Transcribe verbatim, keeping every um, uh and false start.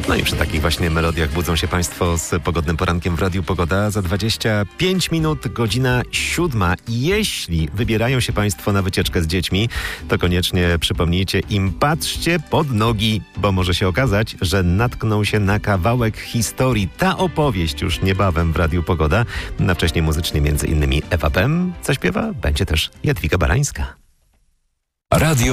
No i przy takich właśnie melodiach budzą się Państwo z pogodnym porankiem w Radiu Pogoda. Za dwadzieścia pięć minut godzina siódma. Jeśli wybierają się Państwo na wycieczkę z dziećmi, to koniecznie przypomnijcie im, patrzcie pod nogi, bo może się okazać, że natkną się na kawałek historii. Ta opowieść już niebawem w Radiu Pogoda. Na wcześniej muzycznie między innymi Ewa Pem zaśpiewa, będzie też Jadwiga Barańska. Radio